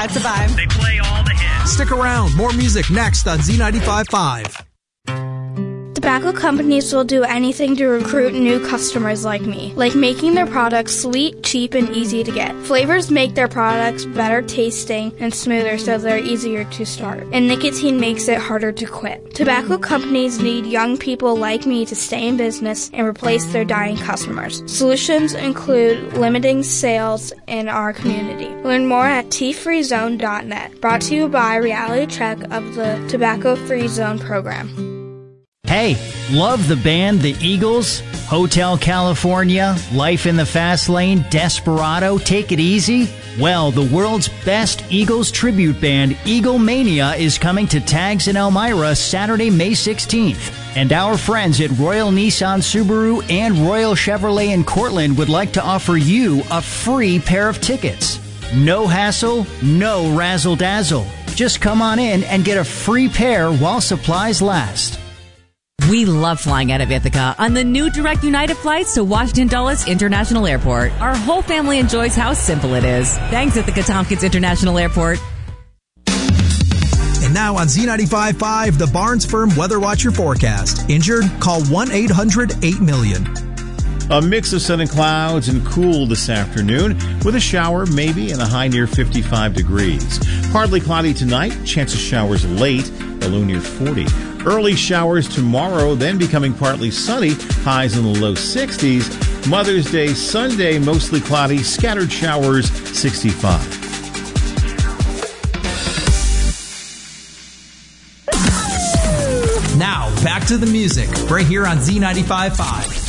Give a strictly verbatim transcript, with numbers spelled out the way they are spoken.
It's a vibe. They play all the hits. Stick around. More music next on Z ninety-five point five. Tobacco companies will do anything to recruit new customers like me, like making their products sweet, cheap, and easy to get. Flavors make their products better tasting and smoother so they're easier to start. And nicotine makes it harder to quit. Tobacco companies need young people like me to stay in business and replace their dying customers. Solutions include limiting sales in our community. Learn more at T free zone dot net. Brought to you by Reality Check of the Tobacco Free Zone program. Hey, love the band The Eagles? Hotel California, Life in the Fast Lane, Desperado, Take It Easy? Well, the world's best Eagles tribute band, Eagle Mania, is coming to Tags in Elmira Saturday, May sixteenth. And our friends at Royal Nissan Subaru and Royal Chevrolet in Cortland would like to offer you a free pair of tickets. No hassle, no razzle-dazzle. Just come on in and get a free pair while supplies last. We love flying out of Ithaca on the new direct United flights to Washington Dulles International Airport. Our whole family enjoys how simple it is. Thanks, Ithaca Tompkins International Airport. And now on Z ninety-five point five, the Barnes Firm Weather Watcher forecast. Injured? Call one eight hundred eight million. A mix of sun and clouds and cool this afternoon with a shower maybe and a high near fifty-five degrees. Partly cloudy tonight, chance of showers late, a low near forty. Early showers tomorrow, then becoming partly sunny, highs in the low sixties. Mother's Day Sunday, mostly cloudy, scattered showers, sixty-five. Now, back to the music, right here on Z ninety-five point five.